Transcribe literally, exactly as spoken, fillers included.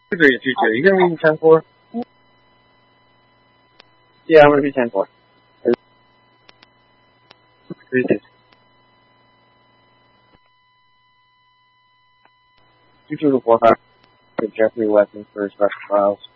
Three, two, two. You gonna be ten four? Yeah, I'm gonna be ten four. Three, two. Two, two, to four, five. Jeffrey Weston for special files.